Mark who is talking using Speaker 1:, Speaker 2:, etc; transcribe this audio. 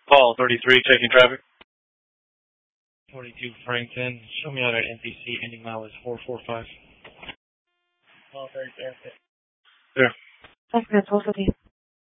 Speaker 1: Paul, 33, checking traffic.
Speaker 2: 42 Frankton. Show me out at NPC. Ending mile is 445.
Speaker 1: There.
Speaker 3: That's good. 12:15.